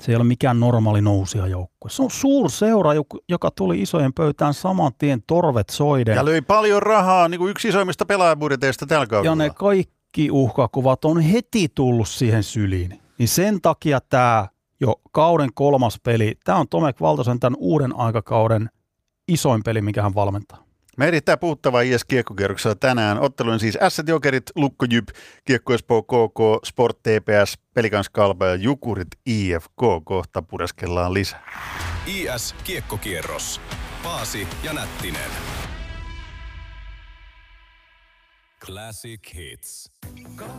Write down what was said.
Se ei ole mikään normaali nousijajoukkue. Se on suurseura, joka tuli isojen pöytään saman tien torvet soiden. Ja löi paljon rahaa, niin kuin yksi isoimmista pelaajabudjeteista tällä kaudella. Ja ne kaikki uhkakuvat on heti tullut siihen syliin. Niin sen takia tämä jo kauden 3. peli, tämä on Tomek Valtosen tämän uuden aikakauden isoin peli, mikä hän valmentaa. Me erittäin puhuttavaa IS-kiekkokierroksella tänään. Otteluun siis Ässät Jokerit, Lukko Jyp, Kiekko Espoo KK, Sport TPS, Pelikans Kalpa ja Jukurit IFK. Kohta pureskellaan lisää. IS-kiekkokierros. Paasi ja Nättinen. Classic Hits.